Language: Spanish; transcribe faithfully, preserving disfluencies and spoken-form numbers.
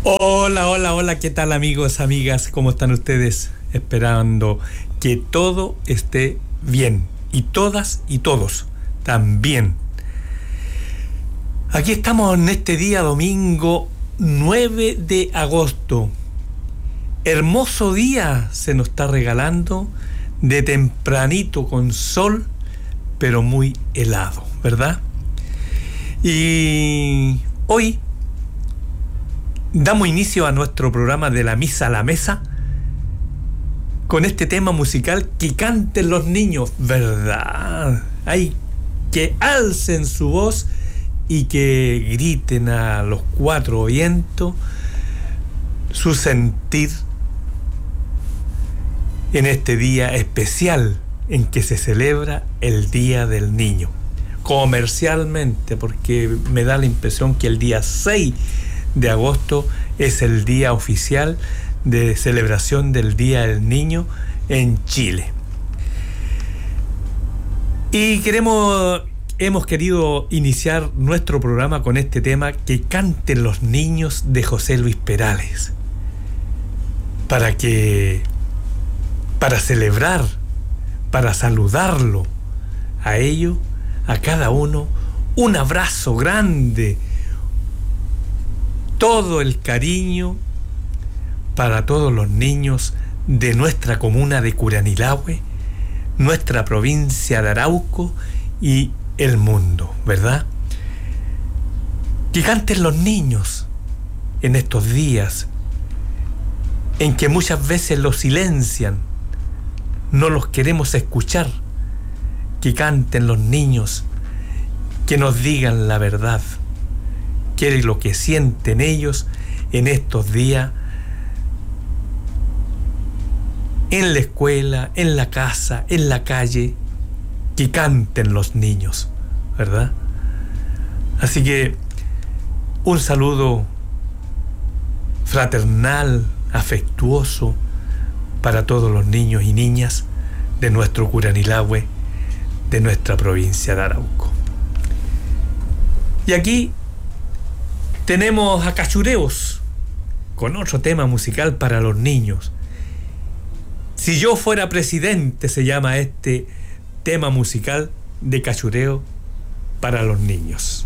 Hola, hola, hola, ¿qué tal amigos, amigas? ¿Cómo están ustedes? Esperando que todo esté bien. Y todas y todos también. Aquí estamos en este día domingo nueve de agosto. Hermoso día se nos está regalando, de tempranito con sol, pero muy helado, ¿verdad? Y hoy damos inicio a nuestro programa de la misa a la mesa con este tema musical, que canten los niños, ¿verdad? Hay que alcen su voz y que griten a los cuatro vientos su sentir en este día especial en que se celebra el Día del Niño. Comercialmente, porque me da la impresión que el día seis de agosto es el día oficial de celebración del Día del Niño en Chile. Y queremos, hemos querido iniciar nuestro programa con este tema, que canten los niños, de José Luis Perales, para que, para celebrar, para saludarlo a ellos, a cada uno, un abrazo grande, todo el cariño para todos los niños de nuestra comuna de Curanilahue, nuestra provincia de Arauco y el mundo, ¿verdad? Que canten los niños en estos días en que muchas veces los silencian, no los queremos escuchar. Que canten los niños, que nos digan la verdad, qué es lo que sienten ellos en estos días, en la escuela, en la casa, en la calle. Que canten los niños, ¿verdad? Así que un saludo fraternal, afectuoso para todos los niños y niñas de nuestro Curanilahue, de nuestra provincia de Arauco. Y aquí tenemos a Cachureos con otro tema musical para los niños. Si yo fuera presidente, se llama este tema musical de Cachureo para los niños.